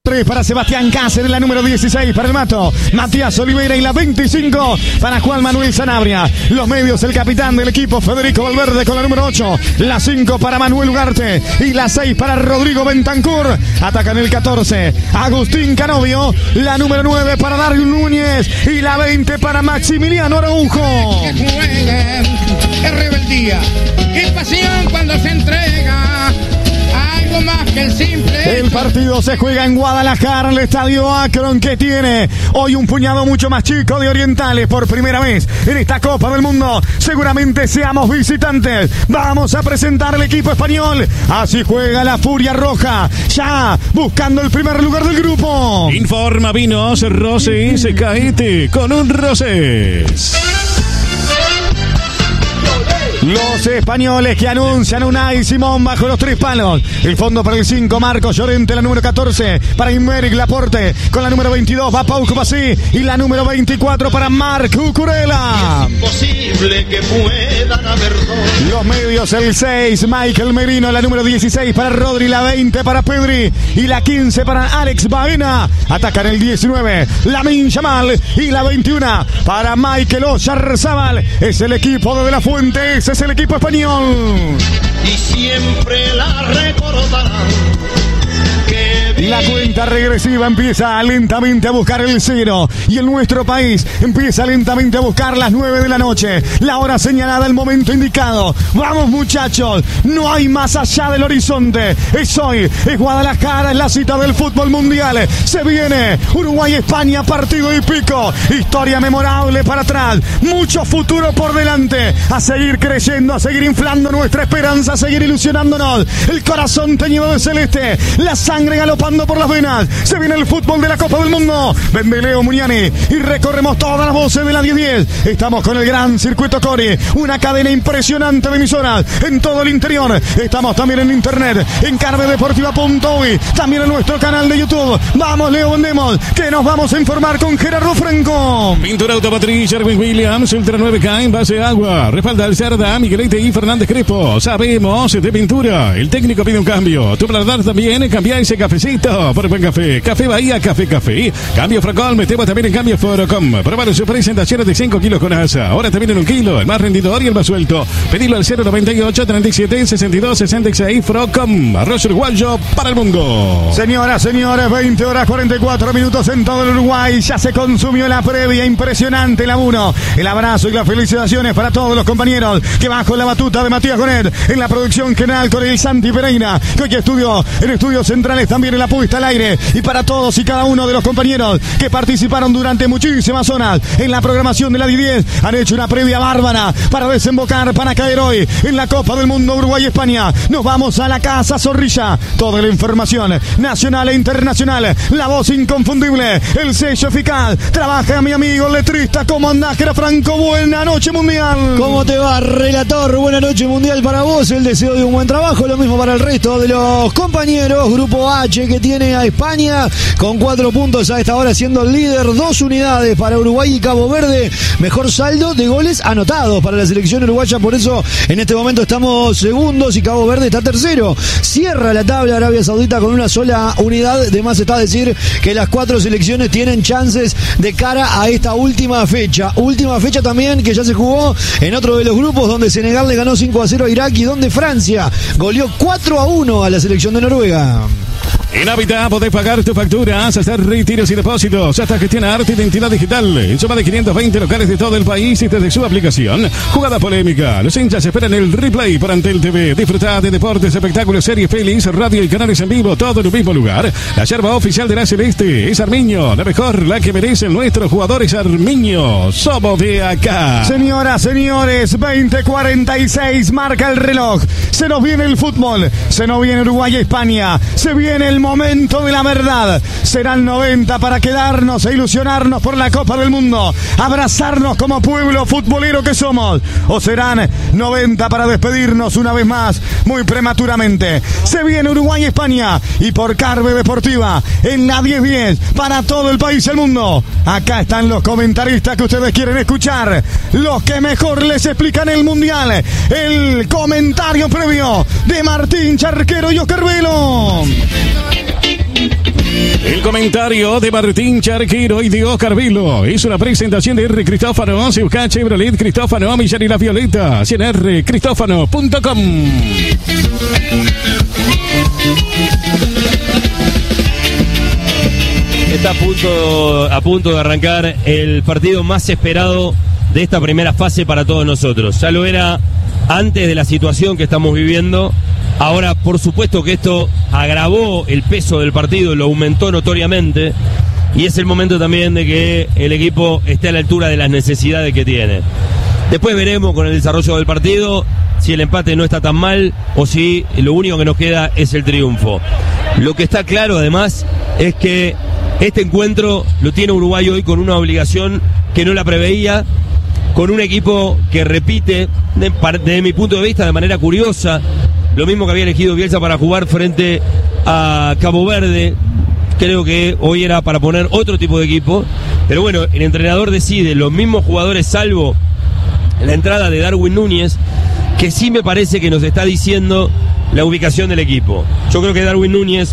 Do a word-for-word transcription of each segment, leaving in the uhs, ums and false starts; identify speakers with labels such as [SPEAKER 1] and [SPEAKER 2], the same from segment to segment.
[SPEAKER 1] tres para Sebastián Cáceres, la número dieciséis para el Mato, Matías Oliveira y la veinticinco para Juan Manuel Sanabria. Los medios, el capitán del equipo Federico Valverde con la número ocho, la cinco para Manuel Ugarte y la seis para Rodrigo Bentancur. Atacan el catorce, Agustín Canovio, la número nueve para Dario Núñez y la veinte para Maximiliano Araujo.
[SPEAKER 2] Que jueguen, es rebeldía, es pasión cuando se entrega algo más que el simple.
[SPEAKER 1] El partido se juega en Guadalajara, el estadio Akron, que tiene hoy un puñado mucho más chico de orientales por primera vez en esta Copa del Mundo. Seguramente seamos visitantes. Vamos a presentar el equipo español. Así juega la Furia Roja, ya buscando el primer lugar del grupo.
[SPEAKER 3] Informa Vinos Roses Caete con un Roses.
[SPEAKER 1] Los españoles que anuncian Unai Simón bajo los tres palos. El fondo para el cinco, Marcos Llorente, la número catorce para Imeric Laporte. Con la número veintidós va Pau Cubasí y la número veinticuatro para Marc Cucurella.
[SPEAKER 4] Es imposible que puedan haber dos.
[SPEAKER 1] Los medios, el seis, Michael Merino, la número dieciséis para Rodri, la veinte para Pedri y la quince para Alex Baena. Atacan el diecinueve, Lamine Yamal y la veintiuno para Michael Oyarzabal. Es el equipo de De La Fuente, ese es el equipo español.
[SPEAKER 4] Y siempre la recordarán.
[SPEAKER 1] La cuenta regresiva empieza lentamente a buscar el cero y en nuestro país empieza lentamente a buscar las nueve de la noche. La hora señalada, el momento indicado. Vamos muchachos, no hay más allá del horizonte. Es hoy, es Guadalajara, es la cita del fútbol mundial. Se viene Uruguay-España, partido y pico. Historia memorable para atrás, mucho futuro por delante. A seguir creyendo, a seguir inflando nuestra esperanza, a seguir ilusionándonos. El corazón teñido de celeste, la sangre galopando por las venas. Se viene el fútbol de la Copa del Mundo. Vende Leo Muñani y recorremos todas las voces de la diez diez. Estamos con el gran circuito Cori, una cadena impresionante de emisoras en todo el interior. Estamos también en internet, en carve deportiva punto uy, también en nuestro canal de YouTube. Vamos Leo, vendemos, que nos vamos a informar con Gerardo Franco.
[SPEAKER 3] Pintura Autopatricia Sherwin Williams, Ultra nueve K en base de agua. Respalda al Cerda, Miguelete y Fernández Crespo. Sabemos de pintura. El técnico pide un cambio. Tu paladar también, cambia ese cafecito por buen café. Café Bahía, Café Café. Cambio Frocol, metemos también en Cambio Forocom. Probaron sus presentaciones de cinco kilos con asa. Ahora también en un kilo, el más rendidor y el más suelto. Pedilo al cero noventa y ocho, treinta y siete, sesenta y dos, sesenta y seis. Frocom, arroz uruguayo para el mundo.
[SPEAKER 1] Señoras, señores, veinte horas cuarenta y cuatro minutos en todo el Uruguay. Ya se consumió la previa, impresionante la uno. El abrazo y las felicitaciones para todos los compañeros que bajo la batuta de Matías Gonet en la producción general con el Santi Pereira, que hoy estudió en estudios centrales también en la puesta al aire, y para todos y cada uno de los compañeros que participaron durante muchísimas horas en la programación de la diez, han hecho una previa bárbara para desembocar, para caer hoy en la Copa del Mundo Uruguay-España. Nos vamos a la Casa Zorrilla, toda la información nacional e internacional, la voz inconfundible, el sello eficaz. Trabaja mi amigo letrista. ¿Cómo andás, Gera Franco? Buena noche mundial.
[SPEAKER 5] ¿Cómo te va, relator? Buena noche mundial para vos, el deseo de un buen trabajo, lo mismo para el resto de los compañeros. Grupo H, que tiene a España con cuatro puntos a esta hora, siendo el líder. Dos unidades para Uruguay y Cabo Verde. Mejor saldo de goles anotados para la selección uruguaya. Por eso en este momento estamos segundos y Cabo Verde está tercero. Cierra la tabla Arabia Saudita con una sola unidad. De más está decir que las cuatro selecciones tienen chances de cara a esta última fecha. Última fecha también que ya se jugó en otro de los grupos, donde Senegal le ganó cinco a cero a Irak y donde Francia goleó cuatro a uno a la selección de Noruega.
[SPEAKER 3] En Habitat podés pagar tus facturas, hacer retiros y depósitos, hasta gestionar tu identidad digital en suma de quinientos veinte locales de todo el país y desde su aplicación. Jugada polémica. Los hinchas esperan el replay por Antel T V. Disfrutá de deportes, espectáculos, series, pelis, radio y canales en vivo, todo en un mismo lugar. La yerba oficial de la Celeste es Armiño, la mejor, la que merecen nuestros jugadores. Armiño, somos de acá.
[SPEAKER 1] Señoras, señores, veinte cuarenta y seis, marca el reloj. Se nos viene el fútbol, se nos viene Uruguay y España, se viene el momento de la verdad. Serán noventa para quedarnos e ilusionarnos por la Copa del Mundo, abrazarnos como pueblo futbolero que somos, o serán noventa para despedirnos una vez más muy prematuramente. Se viene Uruguay y España, y por Carve Deportiva en la diez diez para todo el país y el mundo. Acá están los comentaristas que ustedes quieren escuchar, los que mejor les explican el mundial. El comentario previo de Martín Charquero y Oscar Velo.
[SPEAKER 3] El Comentario de Martín Charquero y de Oscar Vilo. Es una presentación de R. Cristófano, Ciuca Chevrolet Cristófano, Millán y La Violeta. cien r cristófano punto com.
[SPEAKER 6] Está a punto, a punto de arrancar el partido más esperado de esta primera fase para todos nosotros. Ya lo era antes de la situación que estamos viviendo. Ahora, por supuesto que esto agravó el peso del partido, lo aumentó notoriamente. Y es el momento también de que el equipo esté a la altura de las necesidades que tiene. Después veremos con el desarrollo del partido si el empate no está tan mal o si lo único que nos queda es el triunfo. Lo que está claro además es que este encuentro lo tiene Uruguay hoy con una obligación que no la preveía, con un equipo que repite, desde mi punto de vista, de manera curiosa, lo mismo que había elegido Bielsa para jugar frente a Cabo Verde. Creo que hoy era para poner otro tipo de equipo, pero bueno, el entrenador decide, los mismos jugadores salvo la entrada de Darwin Núñez, que sí me parece que nos está diciendo la ubicación del equipo. Yo creo que Darwin Núñez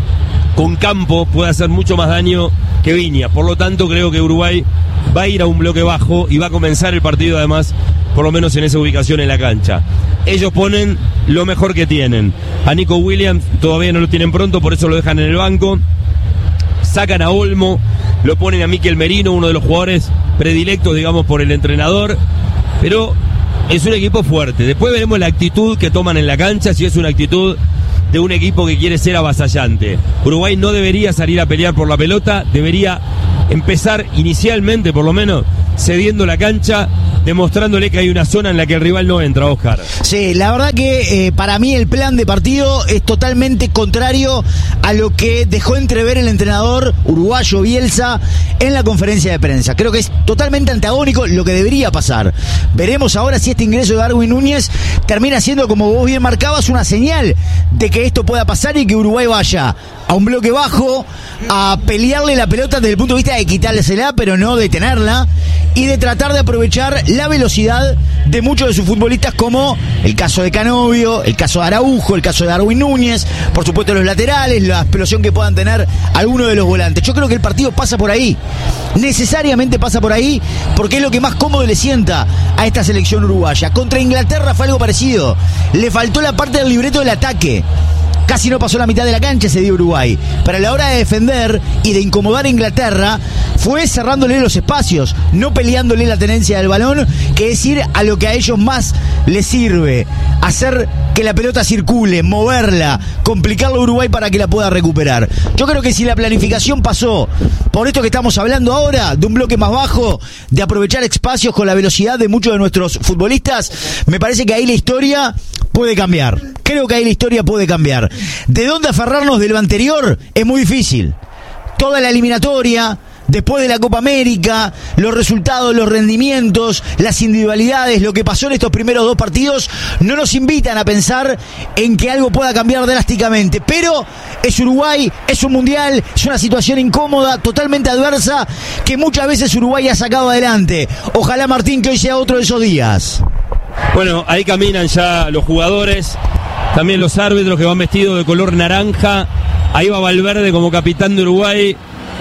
[SPEAKER 6] con campo puede hacer mucho más daño que Viña, por lo tanto creo que Uruguay va a ir a un bloque bajo y va a comenzar el partido además, por lo menos en esa ubicación en la cancha. Ellos ponen lo mejor que tienen. A Nico Williams todavía no lo tienen pronto, por eso lo dejan en el banco. Sacan a Olmo, lo ponen a Mikel Merino, uno de los jugadores predilectos, digamos, por el entrenador, pero es un equipo fuerte. Después veremos la actitud que toman en la cancha, si es una actitud de un equipo que quiere ser avasallante. Uruguay no debería salir a pelear por la pelota, debería empezar inicialmente, por lo menos, cediendo la cancha, demostrándole que hay una zona en la que el rival no entra, Oscar.
[SPEAKER 5] Sí, la verdad que eh, para mí el plan de partido es totalmente contrario a lo que dejó entrever el entrenador uruguayo Bielsa en la conferencia de prensa. Creo que es totalmente antagónico lo que debería pasar. Veremos ahora si este ingreso de Darwin Núñez termina siendo, como vos bien marcabas, una señal de que esto pueda pasar y que Uruguay vaya a un bloque bajo, a pelearle la pelota desde el punto de vista de quitársela, pero no detenerla, y de tratar de aprovechar la velocidad de muchos de sus futbolistas, como el caso de Canovio, el caso de Araujo, el caso de Darwin Núñez, por supuesto los laterales, la explosión que puedan tener algunos de los volantes. Yo creo que el partido pasa por ahí, necesariamente pasa por ahí, porque es lo que más cómodo le sienta a esta selección uruguaya. Contra Inglaterra fue algo parecido, le faltó la parte del libreto del ataque. Casi no pasó la mitad de la cancha ese día Uruguay. Pero a la hora de defender y de incomodar a Inglaterra, fue cerrándole los espacios, no peleándole la tenencia del balón, que es ir a lo que a ellos más les sirve: hacer que la pelota circule, moverla, complicarle a Uruguay para que la pueda recuperar. Yo creo que si la planificación pasó por esto que estamos hablando ahora, de un bloque más bajo, de aprovechar espacios con la velocidad de muchos de nuestros futbolistas, me parece que ahí la historia puede cambiar. Creo que ahí la historia puede cambiar. ¿De dónde aferrarnos de lo anterior? Es muy difícil. Toda la eliminatoria, después de la Copa América, los resultados, los rendimientos, las individualidades, lo que pasó en estos primeros dos partidos, no nos invitan a pensar en que algo pueda cambiar drásticamente. Pero es Uruguay, es un mundial, es una situación incómoda, totalmente adversa, que muchas veces Uruguay ha sacado adelante. Ojalá, Martín, que hoy sea otro de esos días.
[SPEAKER 6] Bueno, ahí caminan ya los jugadores, también los árbitros que van vestidos de color naranja. Ahí va Valverde como capitán de Uruguay.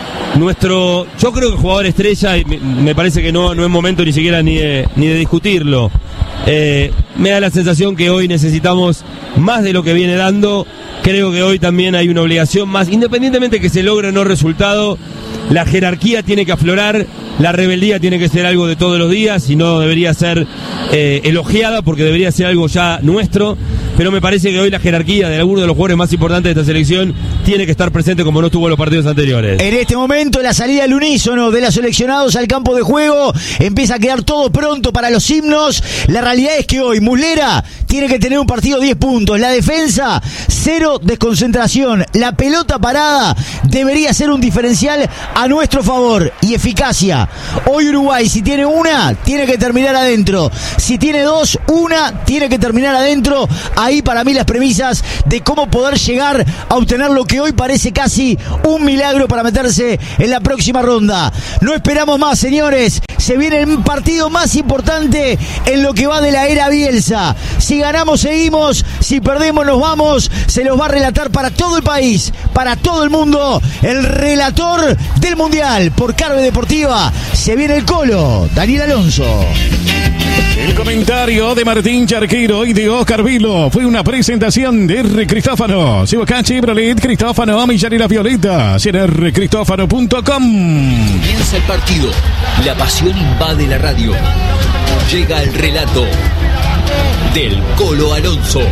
[SPEAKER 6] Nuestro, yo creo que jugador estrella, y me parece que no, no es momento ni siquiera ni de, ni de discutirlo. Eh, me da la sensación que hoy necesitamos más de lo que viene dando. Creo que hoy también hay una obligación más, independientemente que se logre o no resultado. La jerarquía tiene que aflorar, la rebeldía tiene que ser algo de todos los días y no debería ser eh, elogiada, porque debería ser algo ya nuestro. Pero me parece que hoy la jerarquía de alguno de los jugadores más importantes de esta selección tiene que estar presente como no estuvo en los partidos anteriores.
[SPEAKER 5] En este momento la salida al unísono de los seleccionados al campo de juego, empieza a quedar todo pronto para los himnos. La realidad es que hoy Muslera tiene que tener un partido diez puntos, la defensa cero desconcentración, la pelota parada debería ser un diferencial a nuestro favor, y eficacia Hoy Uruguay, si tiene una, tiene que terminar adentro. Si tiene dos, una, tiene que terminar adentro. Ahí para mí las premisas de cómo poder llegar a obtener lo que hoy parece casi un milagro para meterse en la próxima ronda. No esperamos más, señores. Se viene un partido más importante en lo que va de la era Bielsa. Si ganamos, seguimos. Si perdemos, nos vamos. Se los va a relatar para todo el país, para todo el mundo, el relator del Mundial por Carve Deportiva. Se viene el Colo, Daniel Alonso.
[SPEAKER 3] El comentario de Martín Charquero y de Oscar Vilo fue una presentación de R. Cristófano. Siboca Chevrolet, Cristófano, Millán y la Violeta. en r cristófano punto com.
[SPEAKER 7] Comienza el partido. La pasión invade la radio. Llega el relato del Colo Alonso.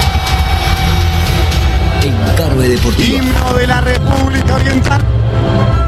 [SPEAKER 7] En Carve Deportiva.
[SPEAKER 1] Himno de la República Oriental.